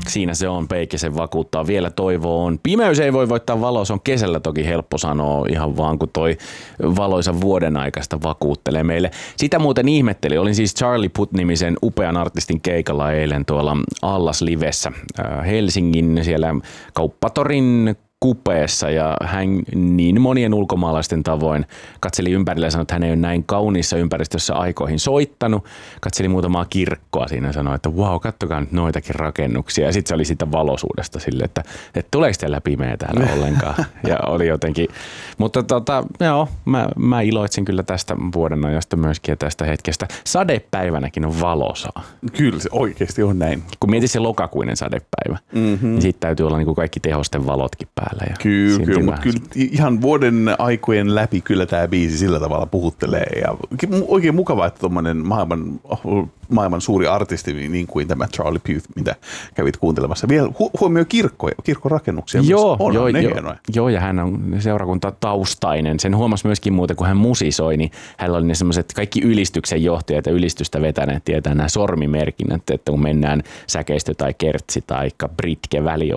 Siinä se on, Peikkisen vakuuttaa. Vielä toivo on. Pimeys ei voi voittaa valoa, se on kesällä toki helppo sanoa ihan vaan, kun toi valoisa vuoden aikaista vakuuttelee meille. Sitä muuten ihmetteli. Olin siis Charlie Puth-nimisen upean artistin keikalla eilen tuolla Allas Livessä Helsingin siellä Kauppatorin kupeessa ja hän niin monien ulkomaalaisten tavoin katseli ympärillä ja sanoi, että hän ei ole näin kauniissa ympäristössä aikoihin soittanut. Katseli muutamaa kirkkoa siinä ja sanoi, että wow, kattokaa nyt noitakin rakennuksia. Ja sitten se oli siitä valoisuudesta sille, että tuleeko teillä pimeä täällä ollenkaan. Ja oli jotenkin, mutta joo, mä iloitsin kyllä tästä vuoden ajasta myöskin ja tästä hetkestä. Sadepäivänäkin on valosaa. Kyllä se oikeasti on näin. Kun mietit se lokakuinen sadepäivä, niin sitten täytyy olla niin kuin kaikki tehosten valotkin päällä. Kyllä, mutta kyllä ihan vuoden aikojen läpi kyllä tämä biisi sillä tavalla puhuttelee ja oikein mukavaa, että tuommoinen maailman suuri artisti niin kuin tämä Charlie Puth, mitä kävit kuuntelemassa. Vielä huomioi kirkkorakennuksia. Joo, ja hän on seurakuntataustainen. Sen huomasi myöskin muuten, kun hän musisoi, niin hänellä oli ne semmoiset kaikki ylistyksen johtajat ja ylistystä vetäneet tietää nämä sormimerkinnät, että kun mennään säkeistö tai kertsi tai britke väli